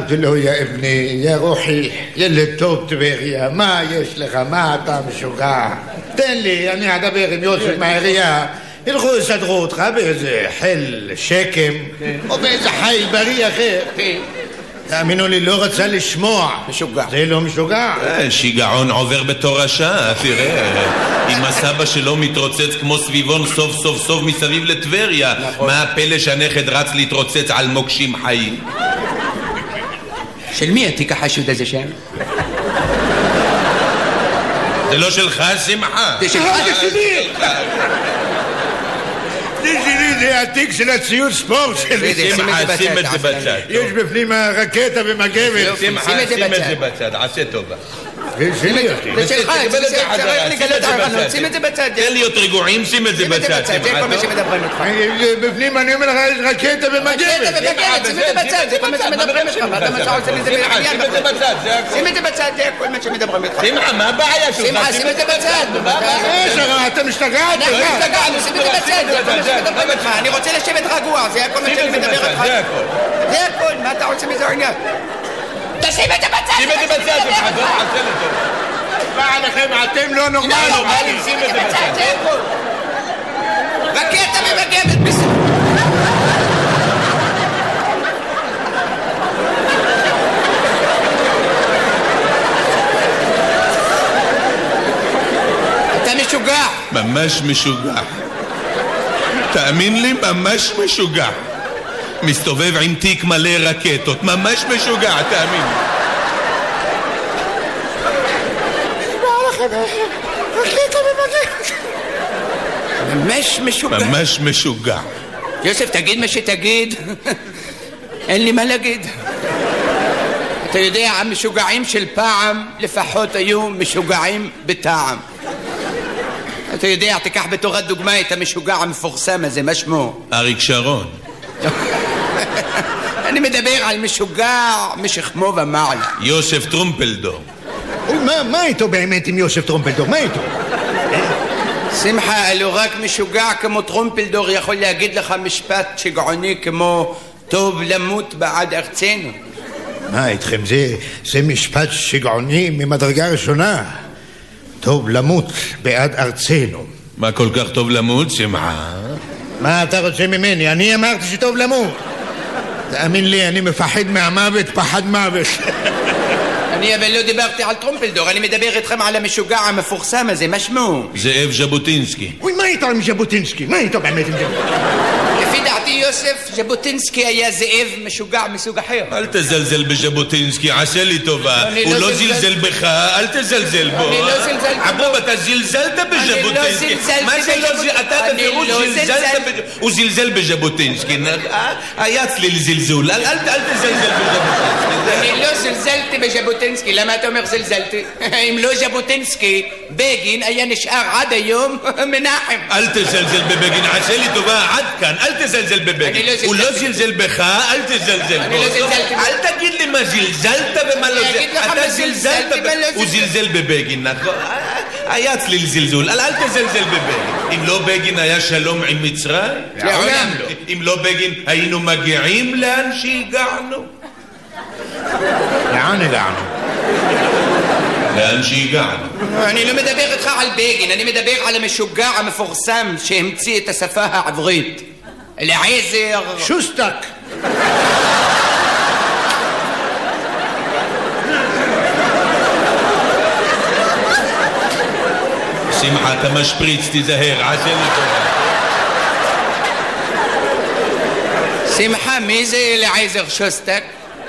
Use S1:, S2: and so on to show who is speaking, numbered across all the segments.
S1: אמרתי לו, יא אבני, יא רוחי, ילד טוב טבריה, מה יש לך? מה אתה משוגע? תן לי, אני אדבר עם יוסף מהעירייה, ילכו יסדרו אותך באיזה חיל שקם או באיזה חיל בריא אחר. תאמינו לי, לא רצה לשמוע.
S2: משוגע.
S1: זה לא משוגע.
S3: שיגעון עובר בתורשה, תראה. אם הסבא שלו מתרוצץ כמו סביבון סוף סוף מסביב לטבריה, מה הפלא שהנכד רץ להתרוצץ על מוקשים חיים?
S2: של מי התיק החשוד הזה שם?
S3: זה לא שלך, שמחה.
S2: זה שלך.
S1: זה שלי. זה התיק של הציוד ספורט שלי.
S3: שמחה, שים את זה בצד.
S1: יש בפנים הרקטה ומגבת.
S3: שמחה, שים את זה בצד, עשה טובה.
S2: זה שלך, צריך לגלות ערנות, שים את זה בצד.
S3: תן להיות רגועים, שים את זה בצד.
S2: זה כל מה שמדברים אותך.
S1: בפנים אני אומר לך, יש רקטה ומגבת.
S2: שים את זה בצד, זה כל מה שמדברים אותך. מה אתה משהו עושה מזה בעניין?
S3: שים את זה בצד,
S2: שים את זה בצד, זה כל מה שמדברים אותך.
S3: שמחה, מה הבעיה שלך?
S2: שמחה, שים את זה בצד.
S1: אתם משתגעתם.
S2: אנחנו השתגענו, שים את זה בצד, זה כל מה שמדברים אותך. אני רוצה לשבת רגוע, זה כל מה שאני מדבר אותך. זה הכל, מה אתה רוצה מזה העניין? תשים את זה בצד!
S3: שים את זה בצד, תחזור, עשה לטוב.
S1: מה עליכם, אתם לא נורמלים.
S3: שים את זה בצד.
S2: זה הכל. רקטה ומגבת בסוף. אתה משוגע.
S3: ממש משוגע. תאמין לי, ממש משוגע. מסתובב עם תיק מלא רקטות, ממש משוגע, תאמין.
S2: ממש משוגע.
S3: ממש משוגע.
S2: יוסף, תגיד מה שתגיד. אין לי מה להגיד. אתה יודע, המשוגעים של פעם לפחות היו משוגעים בטעם. אתה יודע, תיקח בתור הדוגמה את המשוגע המפורסם הזה, מה שמו?
S3: אריק שרון.
S2: אני מדבר על משוגע משכמו ומעלה.
S3: יוסף טרומפלדור.
S1: מה איתו באמת עם יוסף טרומפלדור? מה איתו?
S2: שמחה, אלו רק משוגע כמו טרומפלדור יכול להגיד לך משפט שגעוני כמו טוב למות בעד ארצנו.
S1: מה איתכם? זה משפט שגעוני ממדרגה ראשונה. טוב למות בעד ארצנו.
S3: מה כל כך טוב למות, שמחה?
S1: מה אתה רוצה ממני? אני אמרתי שטוב למות. תאמין לי, אני מפחד מהמוות, פחד מוות.
S2: אני אבל לא דיברתי על טרומפלדור, אני מדבר איתכם על המשוגע המפורסם הזה, מה שמו?
S3: זאב ז'בוטינסקי.
S1: אוי, מה איתו עם ז'בוטינסקי? מה איתו באמת עם ז'בוטינסקי?
S2: לפי דעתי יוסף, ז'בוטינסקי היה זאב משוגע מסוג אחר.
S3: אל תזלזל בז'בוטינסקי, עשה לי טובה. הוא לא זלזל בך, אל תזלזל בו.
S2: אני לא זלזלתי בו.
S3: עבוב, אתה זלזלת בז'בוטינסקי. מה זה לא זלזל? אתה בפירוש זלזלת. הוא זלזל בז'בוטינסקי. היה צליל זלזול. אל תזלזל בז'בוטינסקי.
S2: אני לא זלזלתי בז'בוטינסקי. למה אתה אומר זלזלתי? אם לא ז'בוטינסקי, בגין היה נשאר עד היום מנחם.
S3: אל תזלזל בבגין, עשה לי טובה, עד כאן. אל תזלזל בבגין. הוא לא זלזל בך, אל תזלזל בו. אל תגיד לי מה זלזלת ומה לא זלזלת. אתה זלזלת, הוא זלזל בבגין, נכון? היה צליל זלזול, אל תזלזל בבגין. אם לא בגין היה שלום עם מצרים?
S2: לעולם לא.
S3: אם לא בגין היינו מגיעים לאן שהגענו?
S1: לאן הגענו?
S3: לאן שהגענו.
S2: אני לא מדבר איתך על בגין, אני מדבר על המשוגע המפורסם שהמציא את השפה העברית. אליעזר
S1: שוסטק.
S3: שמחה, אתה משפריץ, תיזהר, עשה לי טובה.
S2: שמחה, מי זה אליעזר שוסטק?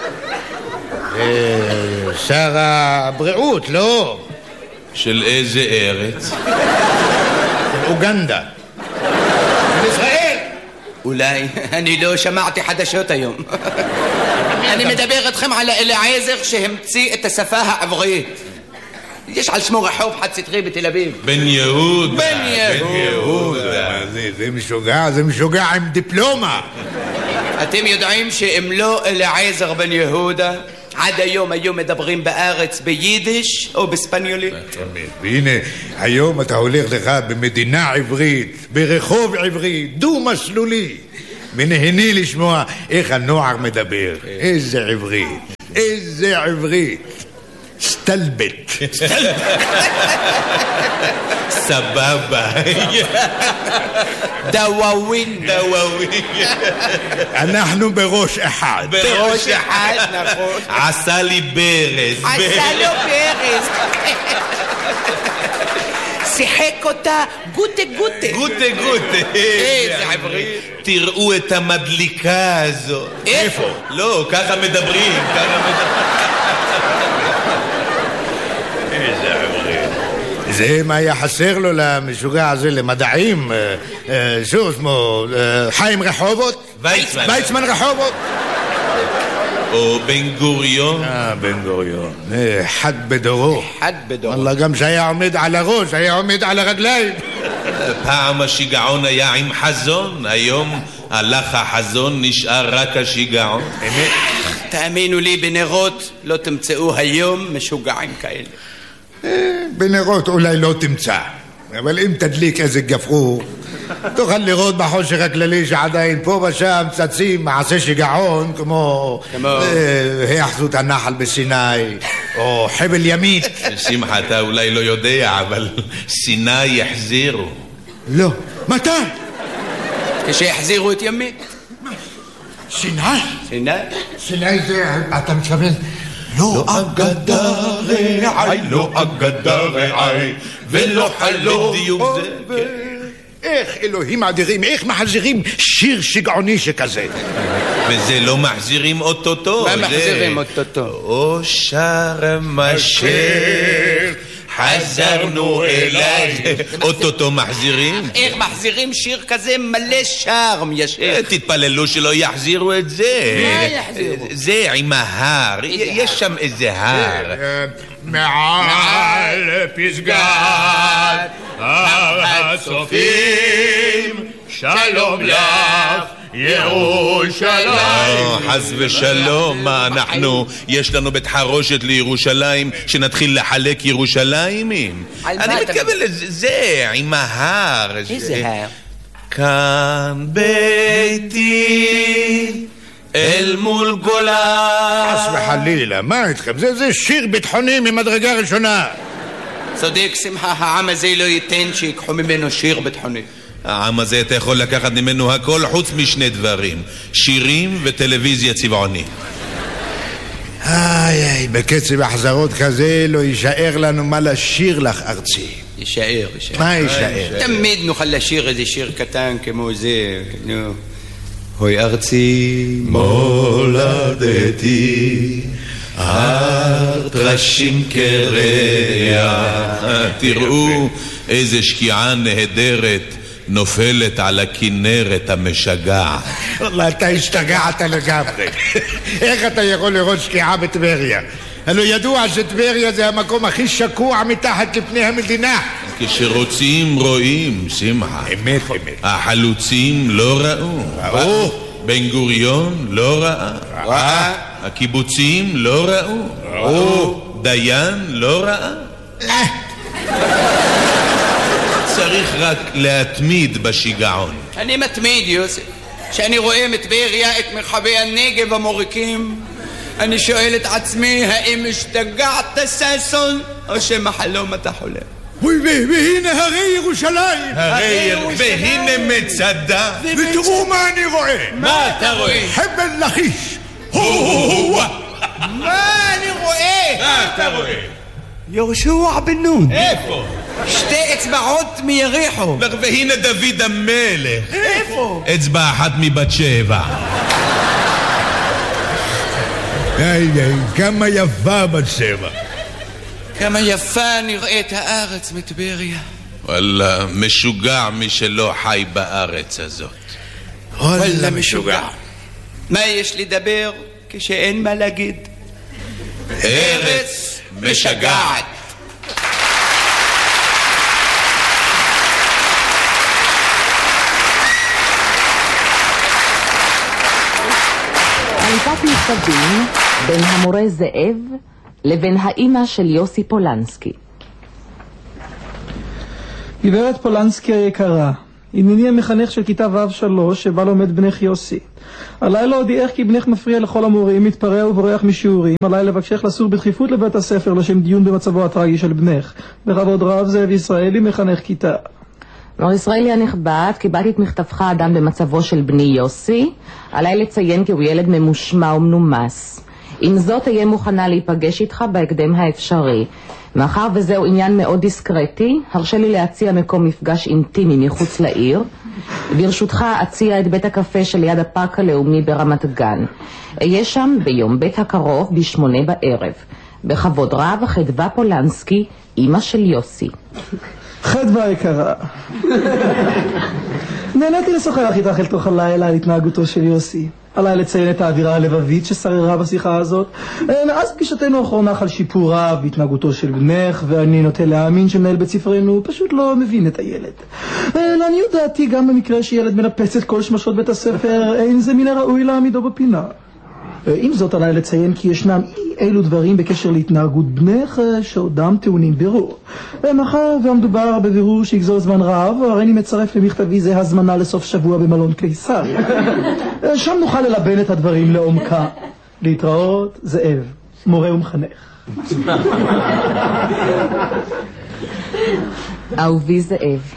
S1: שר הבריאות, לא?
S3: של איזה ארץ?
S1: אוגנדה. ישראל.
S2: אולי, אני לא שמעתי חדשות היום. אני מדבר איתכם על אליעזר שהמציא את השפה העברית. יש על שמו רחוב חד סטרי בתל אביב.
S3: בן יהודה.
S2: בן יהודה.
S1: זה משוגע עם דיפלומה.
S2: אתם יודעים שאם לא אליעזר בן יהודה, עד היום היו מדברים בארץ ביידיש או בספניולית.
S1: והנה, היום אתה הולך לך במדינה עברית, ברחוב עברי, דו-מסלולי, ונהני לשמוע איך הנוער מדבר. איזה עברית, איזה עברית. סטלבט.
S3: סבבה.
S2: דוואווין.
S1: אנחנו בראש אחד.
S2: בראש אחד, נכון.
S3: עשה לי ברז.
S2: עשה לו ברז. שיחק אותה גוטה. איזה עברית.
S3: תראו את המדליקה הזו.
S2: איפה?
S3: לא, ככה מדברים. איזה עברית.
S1: זה מה היה חסר לו למשוגע הזה למדעים. שהוא שמו חיים רחובות? ויצמן רחובות?
S3: או בן גוריון.
S1: בן גוריון. אחד בדורו. אללה, גם שהיה עומד על הראש, היה עומד על הרגליים.
S3: פעם השיגעון היה עם חזון, היום הלך החזון, נשאר רק השיגעון.
S2: תאמינו לי, בנרות לא תמצאו היום משוגעים כאלה.
S1: בנרות אולי לא תמצא, אבל אם תדליק איזה גפרור תוכל לראות בחושך הכללי שעדיין פה ושם צצים מעשה שיגעון כמו היאחזות הנחל בסיני או חבל ימית.
S3: שמחה, אתה אולי לא יודע, אבל סיני יחזירו.
S1: לא. מתי?
S2: כשיחזירו את ימית.
S1: סיני?
S3: סיני
S1: זה, אתה מתכוון? לא אגדה רעי, לא אגדה רעי ולא חלום.
S3: בדיוק זה.
S1: איך אלוהים אדירים, איך מחזירים שיר שגעוני שכזה?
S3: וזה לא מחזירים אוטוטו.
S2: מה מחזירים אוטוטו?
S3: או שרם השיר חזרנו אליי. אוטוטו מחזירים.
S2: איך מחזירים שיר כזה מלא שרם ישיר?
S3: תתפללו שלא יחזירו את זה.
S2: מה יחזירו?
S3: זה עם ההר, יש שם איזה הר.
S1: מעל פסגת הצופים שלום לך ירושלים.
S3: חס ושלום, מה אנחנו, יש לנו בית חרושת לירושלים שנתחיל לחלק ירושלימים? אני מתכוון לזה, עם ההר.
S2: איזה הר?
S3: כאן ביתי אל מול גולה.
S1: חס וחלילה, מה איתכם? זה שיר ביטחוני ממדרגה ראשונה.
S2: צודק שמחה, העם הזה לא ייתן שיקחו ממנו שיר ביטחוני.
S3: העם הזה אתה יכול לקחת ממנו הכל חוץ משני דברים, שירים וטלוויזיה צבעוני.
S1: בקצב החזרות כזה לא יישאר לנו מה לשיר לך ארצי.
S2: יישאר.
S1: מה יישאר?
S2: תמיד נוכל לשיר איזה שיר קטן כמו זה. הוי ארצי
S3: מולדתי הר טרשים קרח. תראו איזה שקיעה נהדרת נופלת על הכנרת המשגעת.
S1: וואלה, אתה השתגעת לגמרי. איך אתה יכול לראות שקיעה בטבריה? הלוא ידוע שטבריה זה המקום הכי שקוע מתחת לפני המדינה.
S3: כשרוצים רואים, שמחה.
S1: אמת.
S3: החלוצים לא ראו. בן גוריון לא ראה. הקיבוצים לא ראו. דיין לא ראה. צריך רק להתמיד בשיגעון.
S2: אני מתמיד, יוסף. כשאני רואה מטבריה את מרחבי הנגב המוריקים, אני שואל את עצמי, האם השתגעת ששון או שמחלום אתה חולם?
S1: והנה הרי ירושלים.
S3: והנה מצדה.
S1: ותראו מה אני רואה.
S2: מה אתה רואה?
S1: חבל לכיש.
S2: מה אני רואה?
S3: מה אתה רואה?
S2: יהושע בן נון.
S3: איפה?
S2: שתי אצבעות מיריחו.
S3: והנה דוד המלך.
S2: איפה?
S3: אצבע אחת מבת שבע.
S1: כמה יפה בת שבע.
S2: כמה יפה נראית הארץ מטבריה.
S3: וואלה, משוגע מי שלא חי בארץ הזאת.
S2: וואלה משוגע. מה יש לדבר כשאין מה להגיד?
S3: ארץ משגעת.
S4: חליפת מכתבים בין המורה זאב לבין האימא של יוסי פולנסקי.
S5: גברת פולנסקי היקרה, הנני המחנך של כיתה ו' 3 שבה לומד בנך יוסי. עליי להודיעך כי בנך מפריע לכל המורים, מתפרע ובורח משיעורים. עליי לבקשך לסור בדחיפות לבית הספר לשם דיון במצבו הטרגי של בנך. בכבוד רב, זאב ישראלי, מחנך כיתה.
S4: מר ישראלי הנכבד, קיבלתי את מכתבך אדם במצבו של בני יוסי. עליי לציין כי הוא ילד ממושמע ומנומס. עם זאת אהיה מוכנה להיפגש איתך בהקדם האפשרי. מאחר וזהו עניין מאוד דיסקרטי, הרשה לי להציע מקום מפגש אינטימי מחוץ לעיר. ברשותך אציע את בית הקפה שליד הפארק הלאומי ברמת גן. אהיה שם ביום בית הקרוב ב8 בערב. בכבוד רב, חדווה פולנסקי, אמא של יוסי.
S5: חדווה יקרה, נהניתי לשוחח איתך אל תוך הלילה על התנהגותו של יוסי. עליי לציין את האווירה הלבבית ששררה בשיחה הזאת. מאז פגישתנו האחרונה חל שיפור רב בהתנהגותו של בנך, ואני נוטה להאמין שמנהל בית ספרנו פשוט לא מבין את הילד. לעניות דעתי, גם במקרה שילד מנפץ את כל שמשות בית הספר, אין זה מן הראוי להעמידו בפינה. עם זאת עליי לציין כי ישנם אילו דברים בקשר להתנהגות בנך שעודם טעונים בירור. מאחר והמדובר בבירור שיגזול זמן רב, הרי אני מצרף למכתבי זה הזמנה לסוף שבוע במלון קיסר. שם נוכל ללבן את הדברים לעומקה. להתראות, זאב, מורה ומחנך.
S4: אהובי זאב,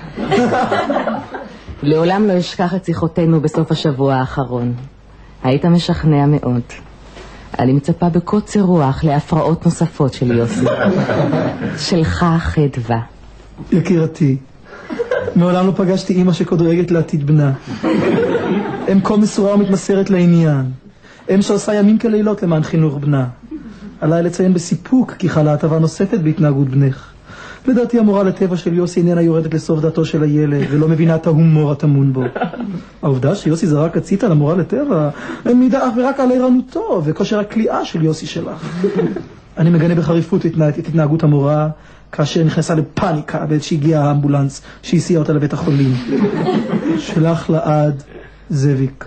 S4: לעולם לא אשכח את שיחותינו בסוף השבוע האחרון. היית משכנע מאוד. אני מצפה בקוצר רוח להפרעות נוספות של יוסי. שלך חדווה.
S5: יקירתי, מעולם לא פגשתי אמא שכה דואגת לעתיד בנה. אם כה מסורה ומתמסרת לעניין. אם שעושה ימים כלילות למען חינוך בנה. עליי לציין בסיפוק כי חלה הטבה נוספת בהתנהגות בנך. לדעתי המורה לטבע של יוסי איננה יורדת לסוף דעתו של הילד ולא מבינה את ההומור הטמון בו. העובדה שיוסי זרק הציתה למורה לטבע מעידה אך ורק על ערנותו וכושר הכליאה של יוסי שלך. אני מגנה בחריפות את התנהגות המורה כאשר נכנסה לפאניקה בעת שהגיע האמבולנס שהסיע אותה לבית החולים. שלח לעד, זאביק.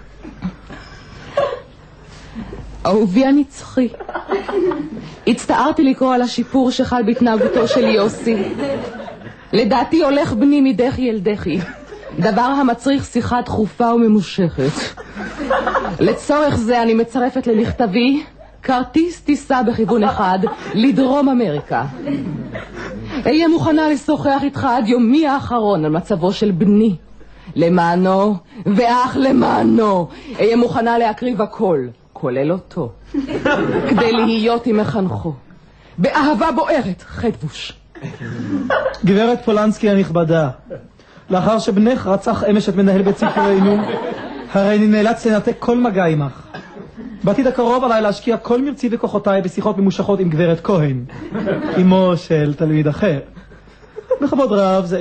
S4: אהובי הנצחי, הצטערתי לקרוא על השיפור שחל בהתנהגותו של יוסי. לדעתי הולך בני מדחי אל דחי, דבר המצריך שיחה דחופה וממושכת. לצורך זה אני מצרפת למכתבי כרטיס טיסה בכיוון אחד לדרום אמריקה. אהיה מוכנה לשוחח איתך עד יומי האחרון על מצבו של בני. למענו ואך למענו אהיה מוכנה להקריב הכל, כולל אותו, כדי להיות עם מחנכו באהבה בוערת. חדבוש.
S5: גברת פולנסקי הנכבדה, לאחר שבנך רצח אמש את מנהל בית ספרנו, הרי אני נאלץ לנתק כל מגע עמך. בעתיד הקרוב עליי להשקיע כל מרצי וכוחותיי בשיחות ממושכות עם גברת כהן, אמו של תלמיד אחר. בכבוד רב, זה